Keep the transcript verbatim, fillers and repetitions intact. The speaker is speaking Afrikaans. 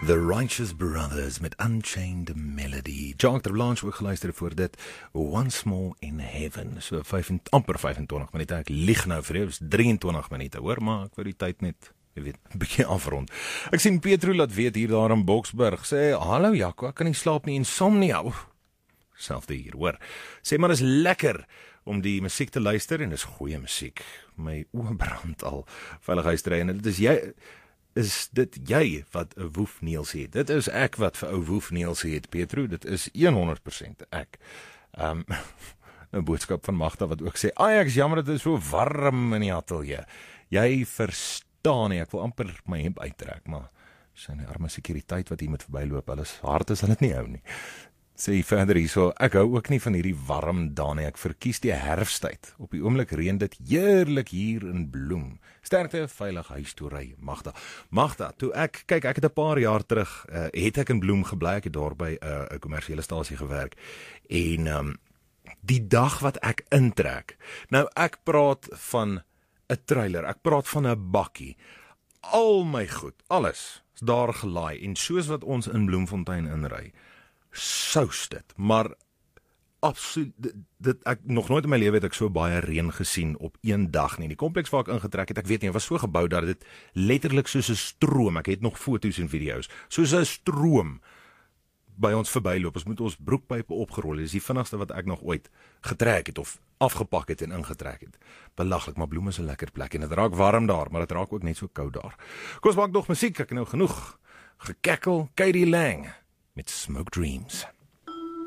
The Righteous Brothers met Unchained Melody. Jacques de Blanche ook geluister voor dit Once More in Heaven. So vyfentwintig, amper vyfentwintig minute. Ek lieg nou vir jou, is drieëntwintig minute. Hoor maar, ek wou die tyd net, jy weet, 'n bietjie afrond. Ek sien Petro laat weet hier daar in Boksburg. Sê, hallo Jaco, ek kan nie slaap nie, insomnia. Selfde hier, hoor. Sê maar, is lekker om die musiek te luister en is goeie musiek. My oë brand al veiligheidsdrei en dit is jy... Is dit jy wat 'n Woef Nielsie het? Dit is ek wat vir ou Woef Nielsie het, Petro. Dit is honderd persent ek. Um, 'n boodskap van Magda wat ook sê, "Ag, ek is jammer dit is so warm in die ateljee." Jy verstaan nie, ek wil amper my hemp uittrek, maar sy die arme sekuriteit wat hier moet verbyloop, hulle is hard as hulle dit nie hou nie. Sê verder hierso, ek hou ook nie van hierdie warm dae nie, ek verkies die herfsttyd. Op die oomblik reën dit heerlik hier in Bloem. Sterkte, veilig huis toe ry, Magda. Magda, toe ek, kyk, ek het 'n paar jaar terug, uh, het ek in Bloem gebly, ek het daar by 'n uh, 'n kommersiële stasie gewerk, en um, die dag wat ek intrek, nou ek praat van 'n trailer, ek praat van 'n bakkie, al my goed, alles, is daar gelaai, en soos wat ons in Bloemfontein inry, sous dit, maar absoluut, dit, dit, ek, nog nooit in my lewe het ek so baie reën gesien op een dag nie. Die kompleks waar ek ingetrek het, ek weet nie, was so gebou dat dit letterlik soos 'n stroom, ek het nog foto's en video's, soos 'n stroom by ons verbyloop, ons moet ons broekpype opgerol, dit is die vinnigste wat ek nog ooit getrek het, of afgepak het en ingetrek het. Belaglik, maar Bloem is 'n lekker plek, en het raak warm daar, maar het raak ook net so koud daar. Kom ons maak nog musiek, ek het nou genoeg gekekkel, Katie Lang, met Smoke Dreams.